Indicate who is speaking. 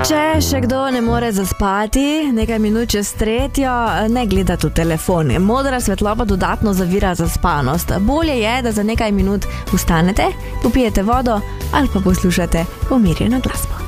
Speaker 1: Če še kdo ne more zaspati, nekaj minut čez 3, ne gledati v telefon. Modra svetloba dodatno zavira zaspanost. Bolje je, da za nekaj minut vstanete, popijete vodo ali pa poslušate umirjeno glasbo.